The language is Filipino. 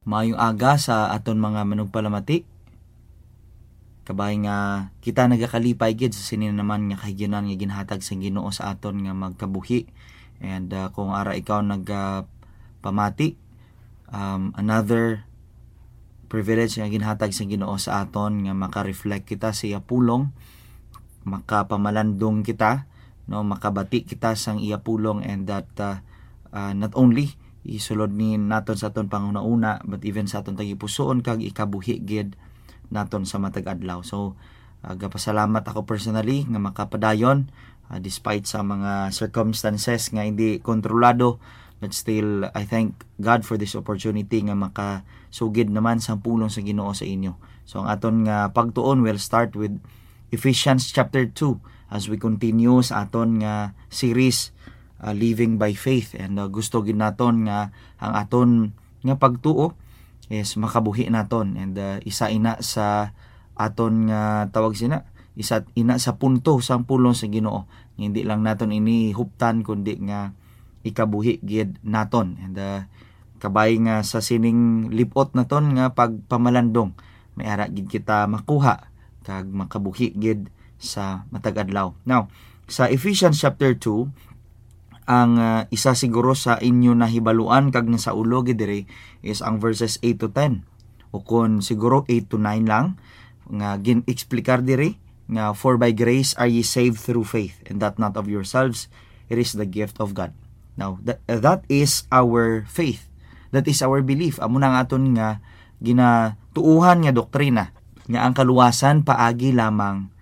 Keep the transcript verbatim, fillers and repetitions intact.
Maayong aga sa aton mga manugpalamati. Kabay nga kita nagakalipay gid sa sinin naman nga kahigyanan nga ginhatag sa Ginoo sa aton nga magkabuhi. And uh, kung ara ikaw nagpamati, uh, um, another privilege nga ginhatag sa Ginoo sa aton nga maka-reflect kita sa iya pulong, makapamalandong kita, no, makabati kita sang iya pulong, and that uh, uh, not only isulod ni naton sa aton panguna-una but even sa aton tagipusoon kag ikabuhi gid naton sa matag adlaw. So uh, gapasalamat ako personally nga makapadayon uh, despite sa mga circumstances nga hindi kontrolado, but still I thank God for this opportunity nga makasugid naman sa pulong sa Ginoo sa inyo. So ang aton nga pagtuon will start with Ephesians chapter two as we continue sa aton nga series Uh, living by faith, and uh, gusto gid naton nga ang aton nga pagtuo is makabuhi naton, and uh, isa ina sa aton nga tawag sina isa ina sa punto sang pulong sa Ginoo. Hindi lang naton ini huptan kundi nga ikabuhi gid naton, and uh, kabay nga sa sining lipot naton nga pagpamalandong may ara gid kita makuha kag makabuhi gid sa matag adlaw. Now sa Ephesians chapter two, ang uh, isa siguro sa inyo na hibaluan kag nasa ulo gid diri is ang verses eight to ten, o kun siguro eight to nine lang nga gin-explikar diri nga for by grace are ye saved through faith, and that not of yourselves, it is the gift of God. Now that, uh, that is our faith, that is our belief. Amo nang aton nga ginatuuhan nga doktrina nga ang kaluwasan paagi lamang